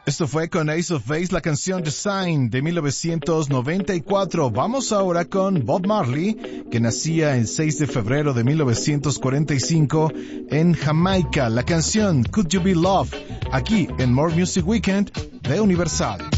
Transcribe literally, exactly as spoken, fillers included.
Esto fue con Ace of Base, la canción The Sign de mil novecientos noventa y cuatro. Vamos ahora con Bob Marley, que nacía el seis de febrero de mil novecientos cuarenta y cinco en Jamaica. La canción Could You Be Love, aquí en More Music Weekend de Universal.